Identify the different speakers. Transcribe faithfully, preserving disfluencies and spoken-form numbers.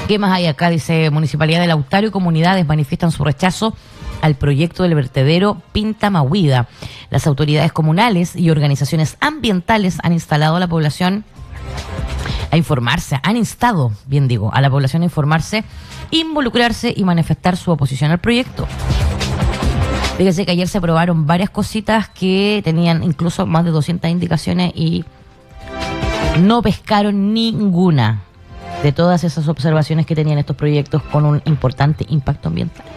Speaker 1: ¿Qué más hay acá? Dice, Municipalidad de Lautaro y comunidades manifiestan su rechazo al proyecto del vertedero Pintamahuida. Las autoridades comunales y organizaciones ambientales han instalado a la población a informarse, han instado, bien digo, a la población a informarse, involucrarse y manifestar su oposición al proyecto. Fíjese que ayer se aprobaron varias cositas que tenían incluso más de doscientas indicaciones y no pescaron ninguna de todas esas observaciones que tenían estos proyectos con un importante impacto ambiental.